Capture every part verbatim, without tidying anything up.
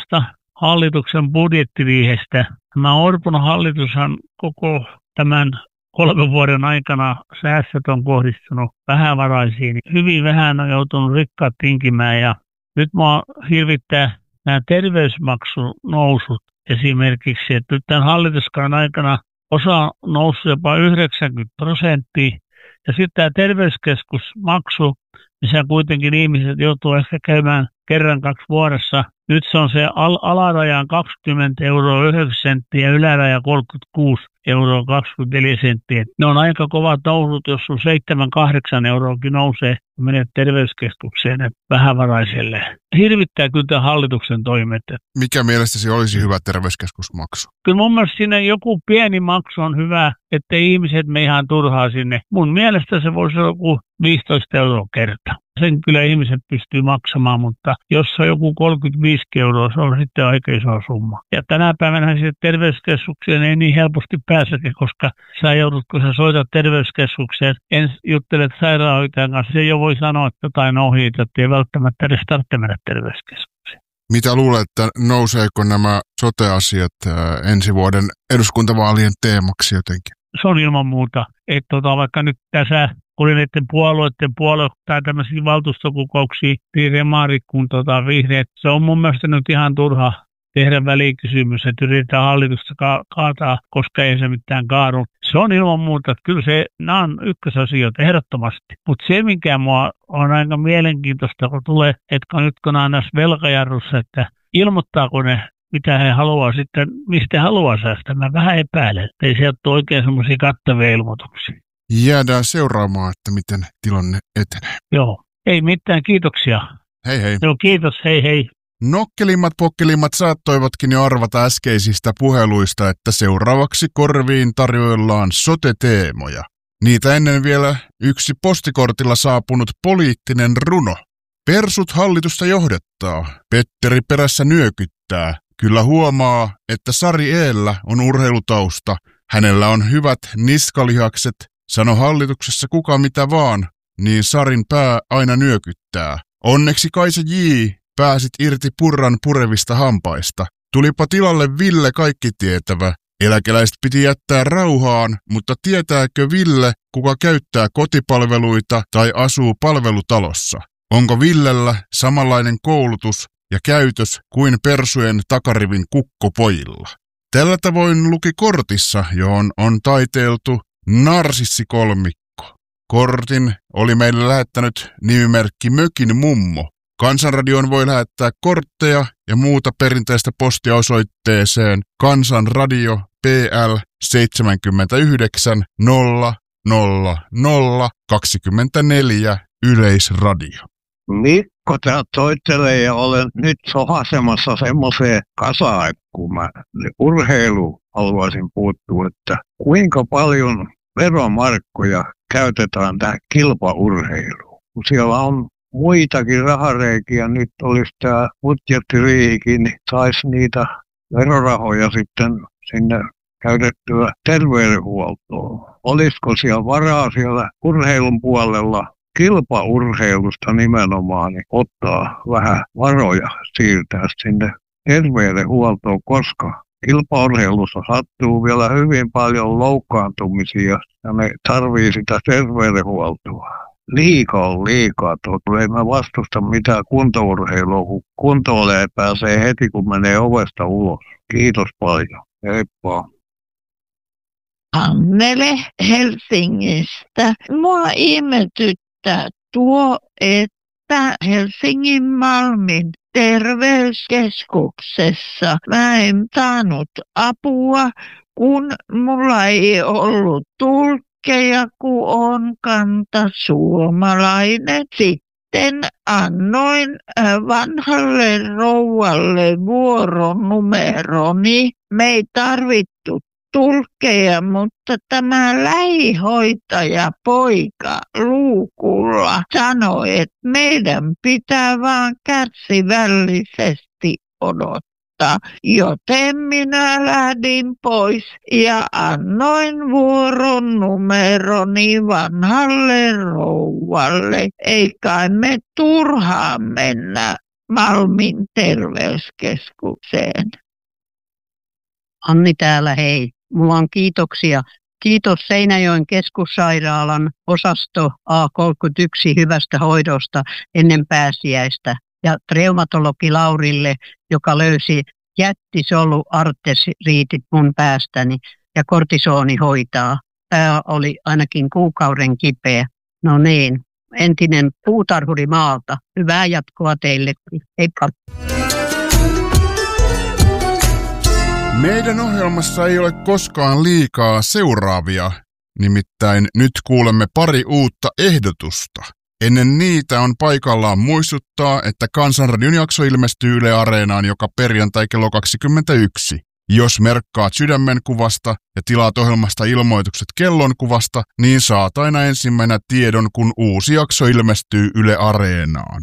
tuosta hallituksen budjettiriihestä. Tämä Orpon hallitushan koko tämän kolmen vuoden aikana säästöt on kohdistunut vähävaraisiin. Hyvin vähän on joutunut rikkaat tinkimään ja nyt mua hirvittää nämä terveysmaksunousut esimerkiksi, että nyt tämän hallituskauden aikana osa on noussut jopa yhdeksänkymmentä prosenttia ja sitten tämä terveyskeskusmaksu, missä kuitenkin ihmiset joutuu ehkä käymään kerran kaksi vuodessa. Nyt se on se al- alarajan kaksikymmentä euroa yhdeksän senttiä ja yläraja kolmekymmentäkuusi euroa kaksikymmentäneljä senttiä. Ne on aika kovat nousut, jos sun seitsemän kahdeksan euroakin nousee, kun menet terveyskeskukseen vähävaraiselle. Hirvittää kyllä tämän hallituksen toimet. Mikä mielestäsi olisi hyvä terveyskeskusmaksu? Kyllä mun mielestä sinne joku pieni maksu on hyvä, ettei ihmiset me ihan turhaa sinne. Mun mielestä se voisi olla joku viisitoista euroa kerta. Sen kyllä ihmiset pystyy maksamaan, mutta jos on joku kolmekymmentäviisi euroa, se on sitten aika iso summa. Ja tänä päivänä sitten terveyskeskukseen ei niin helposti pääsekin, koska sä joudut, kun sä soitat terveyskeskukseen, ensin juttelet sairaanhoitajan kanssa, se jo voi sanoa, että jotain ohjeita, että ei välttämättä edes tarvitse mennä terveyskeskukseen. Mitä luulet, että nouseeko nämä sote-asiat ää, ensi vuoden eduskuntavaalien teemaksi jotenkin? Se on ilman muuta, että tota, vaikka nyt tässä oli näiden puolueiden puolue tai tämmöisiä valtuustokokouksia, niin demarit kuin tota, vihreät. Se on mun mielestä nyt ihan turha tehdä välikysymys, että yritetään hallitusta ka- kaataa, koska ei se mitään kaadu. Se on ilman muuta, että kyllä se, nämä on ykkösasioita ehdottomasti. Mutta se, mikä mua on aika mielenkiintoista, kun tulee, että nyt kun on näissä velkajarrussa, että ilmoittaako ne, mitä he haluaa sitten, mistä he haluaa säästää. Mä vähän epäilen, että ei sieltä ole oikein semmoisia kattavia ilmoituksia. Jäädään seuraamaan, että miten tilanne etenee. Joo, ei mitään, kiitoksia. Hei hei. Joo, kiitos, hei hei. Nokkelimmat pokkelimmat saattoivatkin jo arvata äskeisistä puheluista, että seuraavaksi korviin tarjoillaan sote-teemoja. Niitä ennen vielä yksi postikortilla saapunut poliittinen runo. Persut hallitusta johdettaa, Petteri perässä nyökyttää. Kyllä huomaa, että Sari Eellä on urheilutausta. Hänellä on hyvät niskalihakset. Sano hallituksessa kuka mitä vaan, niin Sarin pää aina nyökyttää. Onneksi Kaisa J. pääsit irti Purran purevista hampaista. Tulipa tilalle Ville kaikki tietävä. Eläkeläiset piti jättää rauhaan, mutta tietääkö Ville, kuka käyttää kotipalveluita tai asuu palvelutalossa? Onko Villellä samanlainen koulutus ja käytös kuin persujen takarivin kukkopojilla? Tällä tavoin luki kortissa, johon on taiteiltu narsissikolmikko. Kortin oli meille lähettänyt nimimerkki Mökin mummo. Kansanradioon voi lähettää kortteja ja muuta perinteistä postia osoitteeseen Kansanradio P L seitsemänkymmentäyhdeksän nolla nolla nolla kaksikymmentäneljä Yleisradio. Mikko tää toittelee ja olen nyt sohasemassa semmoiseen kasaan, kun mä urheilu haluaisin puuttua, että kuinka paljon veromarkkoja käytetään tähän kilpaurheiluun. Kun siellä on muitakin rahareikiä, nyt olisi tämä budjettiriihikin, niin saisi niitä verorahoja sitten sinne käytettyä terveydenhuoltoon. Olisiko siellä varaa siellä urheilun puolella kilpaurheilusta nimenomaan niin ottaa vähän varoja siirtää sinne terveydenhuoltoon, koska kilpaurheilussa sattuu vielä hyvin paljon loukkaantumisia ja ne tarvii sitä terveydenhuoltoa. Liika on liikaa. Tuo. Ei mä vastusta mitään kuntourheilua, kun kuntoilee pääsee heti kun menee ovesta ulos. Kiitos paljon. Heippa. Annele Helsingistä. Mua ihmetyttää tuo, että Helsingin Malmin terveyskeskuksessa mä en saanut apua, kun mulla ei ollut tulkkeja, kun on kantasuomalainen. Sitten annoin vanhalle rouvalle vuoronumeroni. Me ei tarvittu tulkkeja, mutta tämä lähihoitaja poika luukulla sanoi, että meidän pitää vaan kärsivällisesti odottaa. Joten minä lähdin pois ja annoin vuoron numeroni vanhalle rouvalle. Ei kai me turhaan mennä Malmin terveyskeskukseen. Anni täällä, hei. Mulla on kiitoksia. Kiitos Seinäjoen keskussairaalan osasto A kolmekymmentäyksi hyvästä hoidosta ennen pääsiäistä. Ja reumatologi Laurille, joka löysi jättisolu-arteriitit mun päästäni ja kortisooni hoitaa. Tämä oli ainakin kuukauden kipeä. No niin, entinen puutarhuri maalta. Hyvää jatkoa teille. Heippa. Meidän ohjelmassa ei ole koskaan liikaa seuraavia, nimittäin nyt kuulemme pari uutta ehdotusta. Ennen niitä on paikallaan muistuttaa, että Kansanradion jakso ilmestyy Yle Areenaan joka perjantai kello kaksikymmentäyksi. Jos merkkaat sydämen kuvasta ja tilaat ohjelmasta ilmoitukset kellon kuvasta, niin saat aina ensimmäisenä tiedon, kun uusi jakso ilmestyy Yle Areenaan.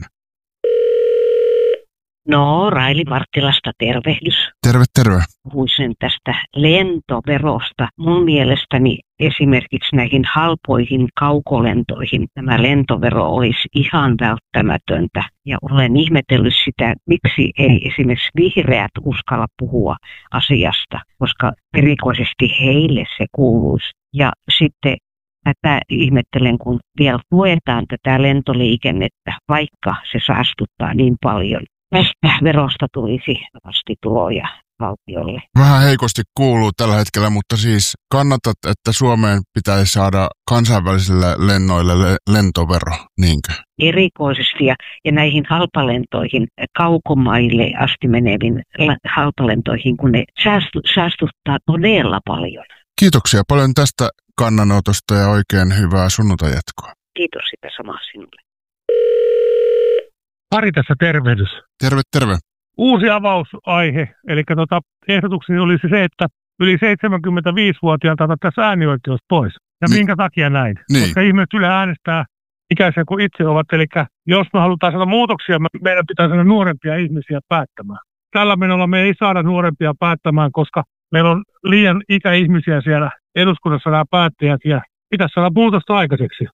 No, Raili Marttilasta tervehdys. Terve, terve. Puhuisin tästä lentoverosta. Mun mielestäni esimerkiksi näihin halpoihin kaukolentoihin tämä lentovero olisi ihan välttämätöntä. Ja olen ihmetellyt sitä, miksi ei esimerkiksi vihreät uskalla puhua asiasta, koska erikoisesti heille se kuuluisi. Ja sitten tätä ihmettelen, kun vielä tuetaan tätä lentoliikennettä, vaikka se saastuttaa niin paljon. Tästä verosta tulisi vastituloja valtiolle. Vähän heikosti kuuluu tällä hetkellä, mutta siis kannatat, että Suomeen pitäisi saada kansainvälisille lennoille le- lentovero, niinkö? Erikoisesti ja, ja näihin halpalentoihin, kaukomaille asti meneviin halpalentoihin, kun ne säästu, säästuttaa todella paljon. Kiitoksia paljon tästä kannanotosta ja oikein hyvää sunnuntai-jatkoa. Kiitos sitä samaa sinulle. Ari tässä tervehdys. Terve, terve. Uusi avausaihe, eli tota, ehdotukseni olisi se, että yli seitsemänkymmentäviisivuotiaalta otettaisiin äänioikeus pois. Ja Ni- minkä takia näin? Niin. Koska ihmiset Yle äänestää ikäisiä kuin itse ovat, eli jos me halutaan saada muutoksia, meidän pitää saada nuorempia ihmisiä päättämään. Tällä menolla me ei saada nuorempia päättämään, koska meillä on liian ikäihmisiä siellä eduskunnassa nämä päättäjät, ja pitäisi saada muutosta aikaiseksi.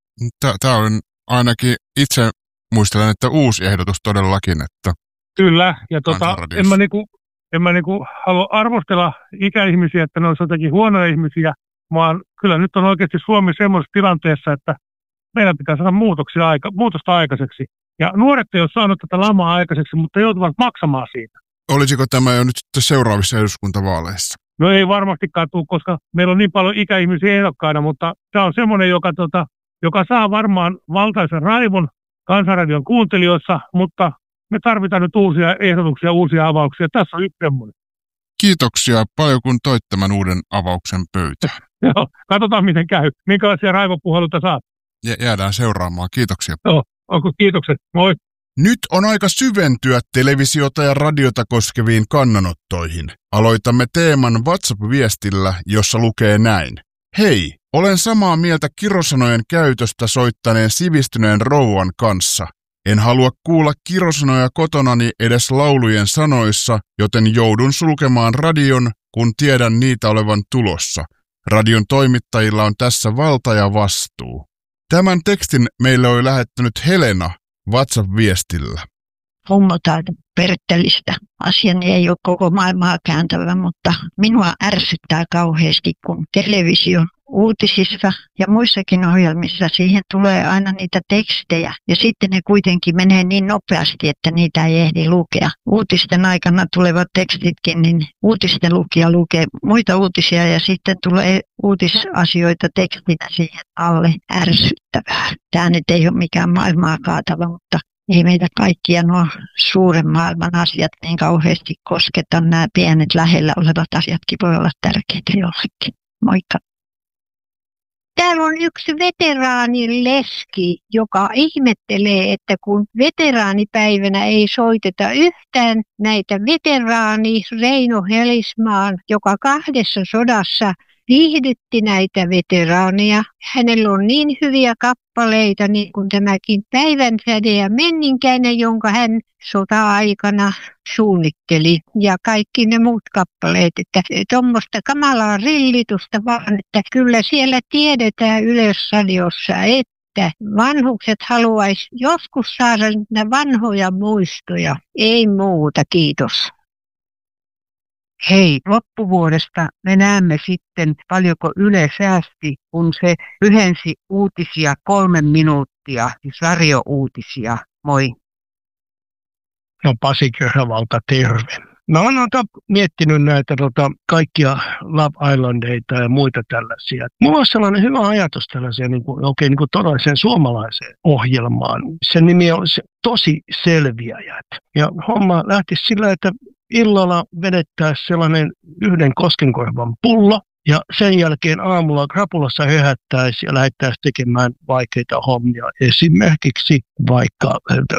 Tämä on ainakin itse muistelen, että uusi ehdotus todellakin, että Kyllä, ja tota, Kansanradiossa. en mä, niinku, en mä niinku halua arvostella ikäihmisiä, että ne olisi jotenkin huonoja ihmisiä, vaan kyllä nyt on oikeasti Suomi semmoisessa tilanteessa, että meidän pitää saada muutoksia aika, muutosta aikaiseksi. Ja nuoret ei ole saanut tätä lamaa aikaiseksi, mutta joutuvat maksamaan siitä. Olisiko tämä jo nyt sitten seuraavissa eduskuntavaaleissa? No ei varmastikaan tule, koska meillä on niin paljon ikäihmisiä ehdokkaina, mutta tämä on semmoinen, joka, tota, joka saa varmaan valtaisen raivon Kansanradion kuuntelijoissa, mutta me tarvitaan nyt uusia ehdotuksia, uusia avauksia. Tässä on yksi semmoinen. Kiitoksia paljon, kun toit tämän uuden avauksen pöytään. Joo, katsotaan miten käy. Minkälaisia raivopuheluita saat? Ja jäädään seuraamaan. Kiitoksia. Joo, onko kiitokset. Moi. Nyt on aika syventyä televisiota ja radiota koskeviin kannanottoihin. Aloitamme teeman WhatsApp-viestillä, jossa lukee näin. Hei, olen samaa mieltä kirosanojen käytöstä soittaneen sivistyneen rouvan kanssa. En halua kuulla kirosanoja kotonani edes laulujen sanoissa, joten joudun sulkemaan radion, kun tiedän niitä olevan tulossa. Radion toimittajilla on tässä valta ja vastuu. Tämän tekstin meille oli lähettänyt Helena WhatsApp-viestillä. Hummotaito Perttelistä. Asiani ei ole koko maailmaa kääntävä, mutta minua ärsyttää kauheasti, kun television uutisissa ja muissakin ohjelmissa siihen tulee aina niitä tekstejä. Ja sitten ne kuitenkin menee niin nopeasti, että niitä ei ehdi lukea. Uutisten aikana tulevat tekstitkin, niin uutisten lukija lukee muita uutisia ja sitten tulee uutisasioita tekstinä siihen alle. Ärsyttävää. Tämä nyt ei ole mikään maailmaa kaatava, mutta ei meitä kaikkia nuo suuren maailman asiat niin kauheasti kosketa. Nämä pienet lähellä olevat asiatkin voi olla tärkeitä jollekin. Moikka. Täällä on yksi veteraanin leski, joka ihmettelee, että kun veteraanipäivänä ei soiteta yhtään näitä veteraani Reino Helismaan, joka kahdessa sodassa viihdytti näitä veteraaneja. Hänellä on niin hyviä kappaleita, niin kuin tämäkin Päivänsäde ja Menninkäinen, jonka hän sota-aikana suunnitteli. Ja kaikki ne muut kappaleet, että tuommoista kamalaa rillitusta vaan, että kyllä siellä tiedetään Yleisradiossa, että että vanhukset haluaisi joskus saada niitä vanhoja muistoja. Ei muuta, kiitos. Hei, loppuvuodesta me näemme sitten, paljonko Yle säästi, kun se lyhensi uutisia kolme minuuttia, siis radiouutisia. Moi. No Pasi Köhävalta, terve. Mä oon noita, miettinyt näitä tota, kaikkia Love Islandeita ja muita tällaisia. Mulla on sellainen hyvä ajatus tällaiseen niin kuin, oikein niin kuin todelliseen suomalaiseen ohjelmaan. Sen nimi on se Tosi selviäjät. Ja homma lähti sillä, että illalla vedettäisiin sellainen yhden koskenkorvan pullo. Ja sen jälkeen aamulla krapulassa höhättäisiin ja lähdettäisiin tekemään vaikeita hommia. Esimerkiksi vaikka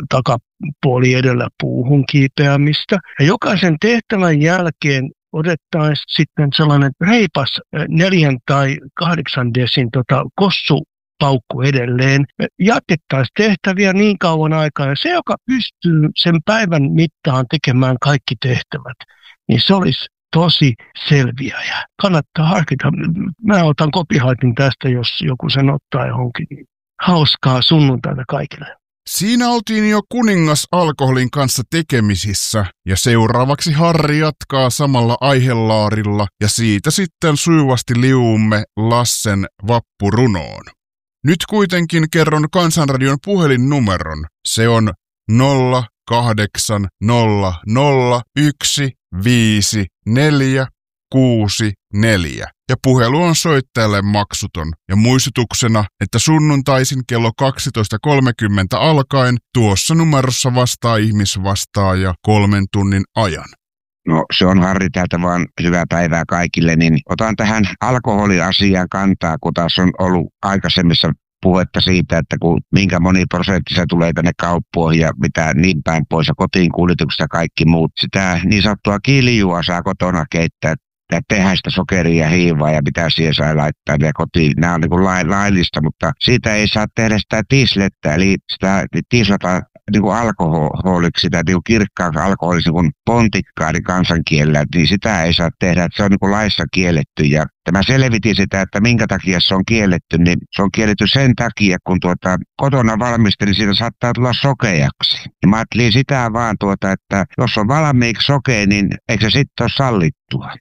takapuoli edellä puuhun kiipeämistä. Ja jokaisen tehtävän jälkeen otettaisiin sitten sellainen reipas neljän tai kahdeksan desin tota, kossupaukku edelleen. Jatkettaisiin tehtäviä niin kauan aikaa. Ja se, joka pystyy sen päivän mittaan tekemään kaikki tehtävät, niin se olisi tosi selviäjä. Kannattaa harkita. Mä otan copyrightin tästä, jos joku sen ottaa johonkin. Hauskaa sunnuntaita kaikille. Siinä oltiin jo kuningas alkoholin kanssa tekemisissä ja seuraavaksi Harri jatkaa samalla aihelaarilla ja siitä sitten sujuvasti liuumme Lassen vappurunoon. Nyt kuitenkin kerron Kansanradion puhelinnumeron. Se on nolla kahdeksan nolla nolla yksi viisi neljä kuusi neljä ja puhelu on soittajalle maksuton. Ja muistutuksena, että sunnuntaisin kello kaksitoista kolmekymmentä alkaen tuossa numerossa vastaa ihmisvastaaja kolmen tunnin ajan. No se on Harri täältä vaan hyvää päivää kaikille, niin otan tähän alkoholiasiaan kantaa, kun taas on ollut aikaisemmissa puhetta siitä, että kun minkä moni prosentti se tulee tänne kauppoihin ja mitä niin päin pois ja kotiin kuljetuksesta ja kaikki muut. Sitä niin sanottua kiljua saa kotona keittää ja tehdä sitä sokeria ja hiivaa ja mitä siihen saa laittaa ja kotiin. Nämä on niin kuin laillista, mutta siitä ei saa tehdä sitä tiislettä, eli sitä tiislata niin kuin alkoholiksi, sitä niin kuin kirkkaaksi alkoholiksi niin kuin pontikkaari kansankielellä, niin sitä ei saa tehdä, että se on niin kuin laissa kielletty. Ja tämä selvitin sitä, että minkä takia se on kielletty, niin se on kielletty sen takia, kun tuota, kotona valmistelin, siitä saattaa tulla sokeaksi. Ja mä ajattelin sitä vaan, tuota, että jos on valmiiksi sokea, niin eikö se sitten ole sallittua?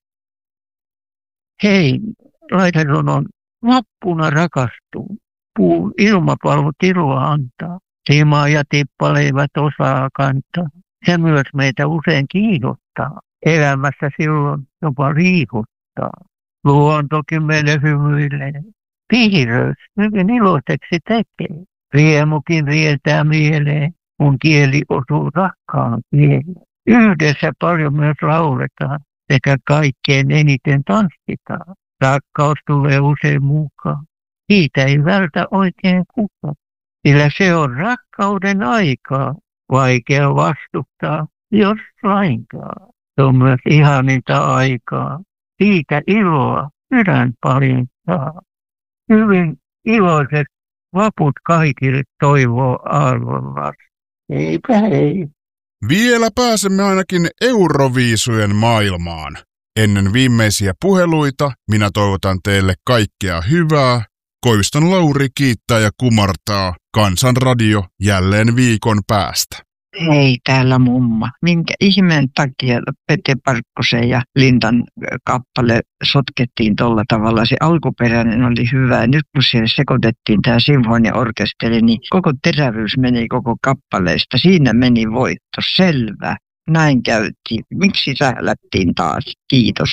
Hei, laiterunon vappuna rakastuu. Puun ilmapallo tilua antaa. Simaa ja tippaleivät osaa kantaa. Se myös meitä usein kiinnostaa. Elämässä silloin jopa liikuttaa. Luontokin meille hymyilee. Piirrös hyvin iloiseksi tekee. Riemukin rientää mieleen, kun kieli osuu rakkaan kieleen. Yhdessä paljon myös lauletaan. Sekä kaikkein eniten tanssitaan. Rakkaus tulee usein mukaan. Siitä ei vältä oikein kukaan. Sillä se on rakkauden aikaa. Vaikea vastustaa, jos lainkaan. Se on myös ihaninta aikaa. Siitä iloa sydän paljon saa. Hyvin iloiset vaput kaikille toivoo arvon. Eipä hei. Vielä pääsemme ainakin Euroviisujen maailmaan. Ennen viimeisiä puheluita minä toivotan teille kaikkea hyvää. Koiviston Lauri kiittää ja kumartaa. Kansanradio jälleen viikon päästä. Hei, täällä mumma. Minkä ihmeen takia Pete Parkkosen ja Lindan kappale sotkettiin tolla tavalla? Se alkuperäinen oli hyvä. Nyt kun siellä sekoitettiin tämä sinfoniaorkesteri, niin koko terävyys meni koko kappaleesta. Siinä meni voitto. Selvä. Näin käytiin. Miksi sählättiin taas? Kiitos.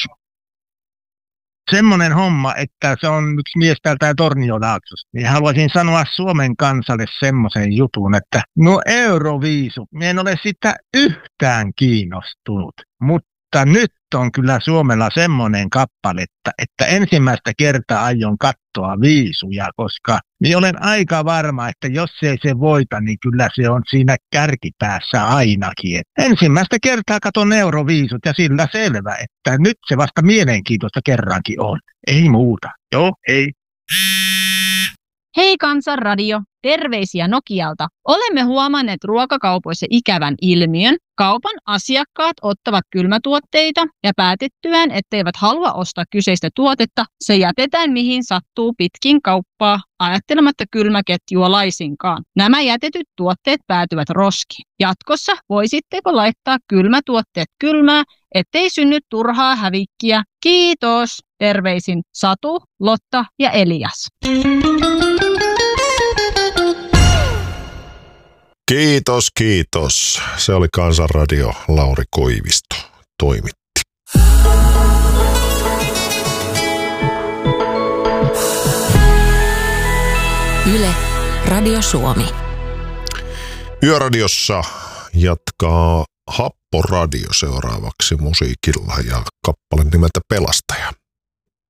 Semmoinen homma, että se on yksi mies täältä Torniolaaksosta. Niin haluaisin sanoa Suomen kansalle semmoisen jutun, että no Euroviisu, minä en ole sitä yhtään kiinnostunut. Mutta nyt on kyllä Suomella semmoinen kappale, että, että ensimmäistä kertaa aion katsoa viisuja, koska minä olen aika varma, että jos ei se voita, niin kyllä se on siinä kärkipäässä ainakin. Et ensimmäistä kertaa katon Euroviisut ja sillä selvä, että nyt se vasta mielenkiintoista kerrankin on. Ei muuta. Joo, hei. Hei Kansanradio, Terveisiä Nokialta. Olemme huomanneet ruokakaupoissa ikävän ilmiön. Kaupan asiakkaat ottavat kylmätuotteita ja päätettyään, etteivät halua ostaa kyseistä tuotetta, se jätetään mihin sattuu pitkin kauppaa, ajattelematta kylmäketjua laisinkaan. Nämä jätetyt tuotteet päätyvät roskiin. Jatkossa voisitteko laittaa kylmätuotteet kylmää, ettei synny turhaa hävikkiä? Kiitos! Terveisin Satu, Lotta ja Elias. Kiitos, kiitos. Se oli Kansanradio Lauri Koivisto toimitti. Yle, Radio Suomi. Yöradiossa jatkaa Happoradio seuraavaksi musiikilla ja kappale nimeltä Pelastaja.